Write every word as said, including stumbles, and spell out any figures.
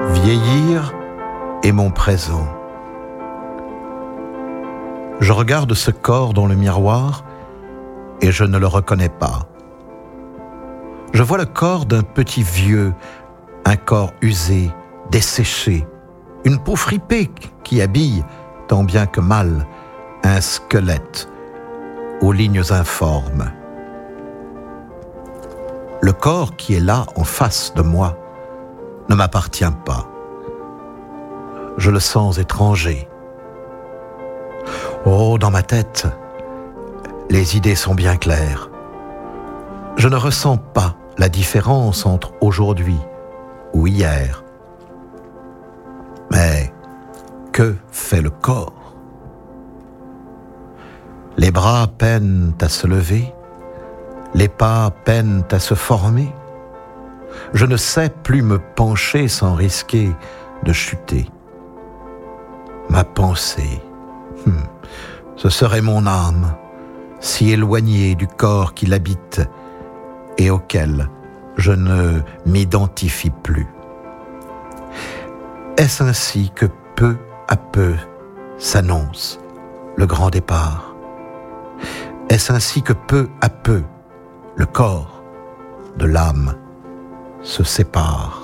Vieillir est mon présent. Je regarde ce corps dans le miroir et je ne le reconnais pas. Je vois le corps d'un petit vieux, un corps usé, desséché, une peau fripée qui habille, tant bien que mal, un squelette aux lignes informes. Le corps qui est là en face de moi ne m'appartient pas. Je le sens étranger. Oh, dans ma tête, les idées sont bien claires. Je ne ressens pas la différence entre aujourd'hui ou hier. Mais que fait le corps? Les bras peinent à se lever, les pas peinent à se former. Je ne sais plus me pencher sans risquer de chuter. Ma pensée, hmm, ce serait mon âme, si éloignée du corps qui l'habite et auquel je ne m'identifie plus. Est-ce ainsi que peu à peu s'annonce le grand départ? Est-ce ainsi que peu à peu le corps de l'âme se sépare?